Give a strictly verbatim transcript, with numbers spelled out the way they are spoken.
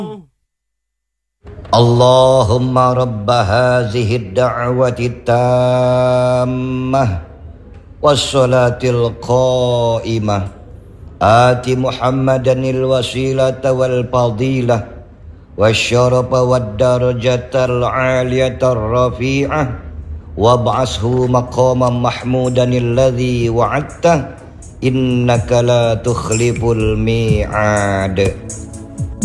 Allahumma rabba hazihi ad-da'wati tammah wassalatil qa'imah ati Muhammadanil wasilata wal fadilah wasyarafa wad darajatal aliyatar rafi'ah wab'ashu maqaman mahmudanil ladzi wa'adta innaka la tukhliful mi'ad.